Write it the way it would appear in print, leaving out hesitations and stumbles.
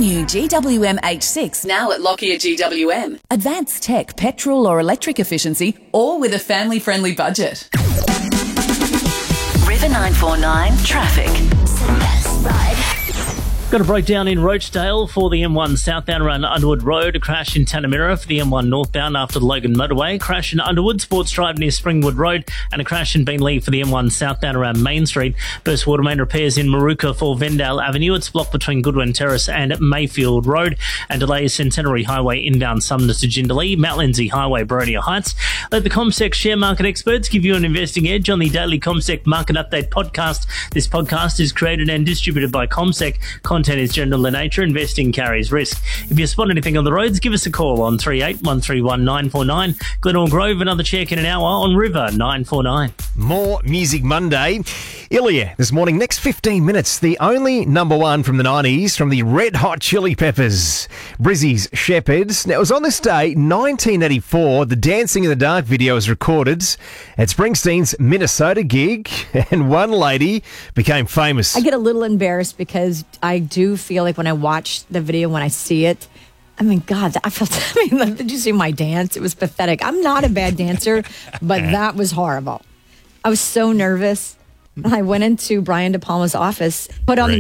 new GWM H6 now at Lockyer GWM. Advanced tech, petrol or electric efficiency, all with a family-friendly budget. River 949 traffic. Got a breakdown in Rochdale for the M1 southbound around Underwood Road. A crash in Tanamira for the M1 northbound after the Logan motorway. Crash in Underwood, Sports Drive near Springwood Road. And a crash in Beenleigh for the M1 southbound around Main Street. Burst water main repairs in Maruka for Vendale Avenue. It's blocked between Goodwin Terrace and Mayfield Road. And delays Centenary Highway inbound Sumner to Jindalee. Mount Lindsay Highway, Boronia Heights. Let the CommSec share market experts give you an investing edge on the daily CommSec Market Update podcast. This podcast is created and distributed by CommSec. Content is general in nature. Investing carries risk. If you spot anything on the roads, give us a call on 38131949. Glenelg Grove, another check in an hour on River 949. More Music Monday. Ilya this morning, next 15 minutes, the only number one from the 90s from the Red Hot Chili Peppers, Brizzy's Shepherds. Now, it was on this day, 1984, the Dancing in the Dark video was recorded at Springsteen's Minnesota gig, and one lady became famous. I get a little embarrassed because I do feel like when I watch the video, when I see it, I mean, God, did you see my dance? It was pathetic. I'm not a bad dancer, but that was horrible. I was so nervous. I went into Brian De Palma's office, put on the